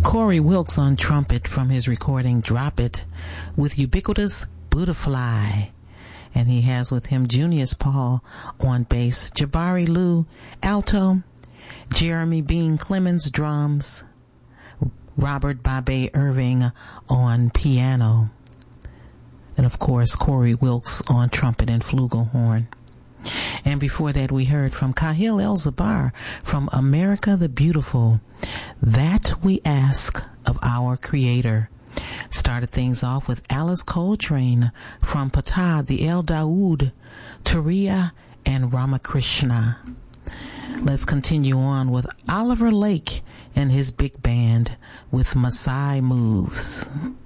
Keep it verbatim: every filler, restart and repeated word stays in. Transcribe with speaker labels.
Speaker 1: Corey Wilkes on trumpet from his recording Drop It with Ubiquitous Buddha-Fly. And he has with him Junius Paul on bass, Jabari Lou alto, Jeremy Bean Clemens drums, Robert Babe Irving on piano, and of course Corey Wilkes on trumpet and flugelhorn. And before that we heard from Kahil El-Zabar from America the Beautiful, That We Ask of Our Creator. Started things off with Alice Coltrane from Patah, the El Dawood, Turiya, and Ramakrishna. Let's continue on with Oliver Lake and his big band with Maasai Moves.